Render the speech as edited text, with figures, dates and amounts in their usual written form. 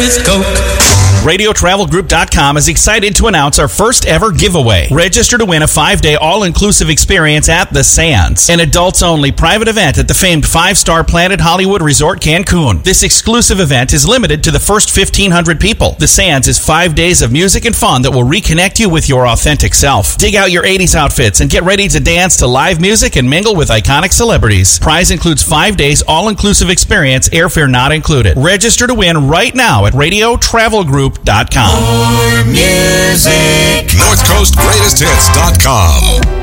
with Coke. RadioTravelGroup.com is excited to announce our first ever giveaway. Register to win a 5-day all-inclusive experience at The Sands, an adults-only private event at the famed 5-star Planet Hollywood Resort Cancun. This exclusive event is limited to the first 1,500 people. The Sands is 5 days of music and fun that will reconnect you with your authentic self. Dig out your 80s outfits and get ready to dance to live music and mingle with iconic celebrities. Prize includes 5 days all-inclusive experience, airfare not included. Register to win right now at RadioTravelGroup.com. More music. NorthCoastGreatestHits.com.